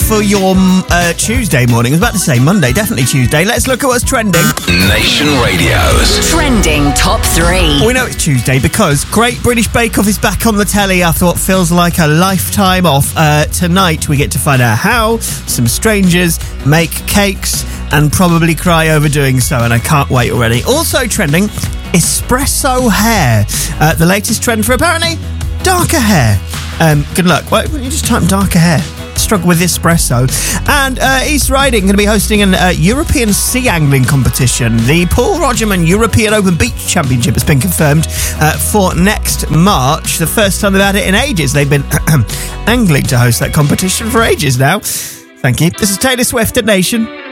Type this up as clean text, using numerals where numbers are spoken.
for your Tuesday morning. I was about to say Monday, definitely Tuesday. Let's look at what's trending. Nation Radio's Trending Top 3. We know it's Tuesday because Great British Bake Off is back on the telly after what feels like a lifetime off. Tonight we get to find out how some strangers make cakes and probably cry over doing so, and I can't wait already. Also trending, espresso hair. The latest trend for apparently darker hair. Good luck. Why don't you just type darker hair? Struggle with espresso. And East Riding going to be hosting an European sea angling competition. The Paul Rogerman European Open Beach Championship has been confirmed for next March. The first time they've had it in ages. They've been angling to host that competition for ages now. Thank you. This is Taylor Swift at Nation.